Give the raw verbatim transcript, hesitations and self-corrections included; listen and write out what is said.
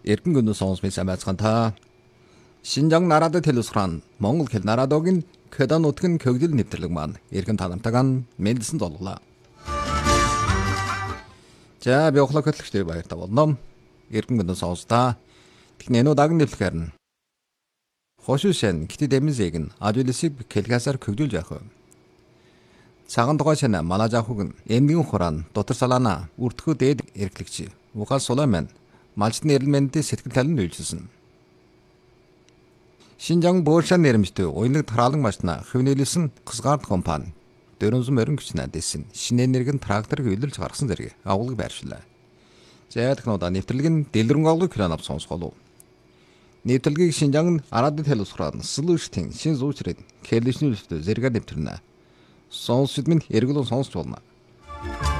Эргэн гүнүү сонсмын самайцхан та Шинжаан нарадад хэлсран Монгол хэл нарадогийн Кэдан нутгийн көгдөл нэвтрэлэг маань эргэн танамтаган мэндэлсэн золглоо. За би охлоо хөтлөгчтэй баяртай болном. Эргэн гүнүү сонстаа. Тэгнэ нөө даг нэвлэхээр нь Хошушэн китэд эмзэг нь ажуулсыг кэлгасаар көгдүүлж явах. Цагаан тогоошна манай жахуг эмгэн хураан дотор салаана үртгэв дээд эргэлэгч Ухаал Сулайман малчны эрэлмэнтэй сэтгэл талын үйлчилсэн. Шинжаан боошан нэрмжтэй уянаг тараалан машина хөвнөлсөн Кызгард компани дөрвөн морин хүч найдсан шинэ энергийн тракторыг үйлдвэрлэж гаргасан зэрэг агуулгыг байршилаа. За технологи нэвтрэлэг нь дэлгэрэнголгүй кран ав сонсголоо. Нэвтрэлгийг Шинжаан арадад хэлсран слуштин шин зуучрээд кэлэшнүүлэлт зэрэг нэвтрэнэ. Сонсчд минь эргэлэн сонсч болно.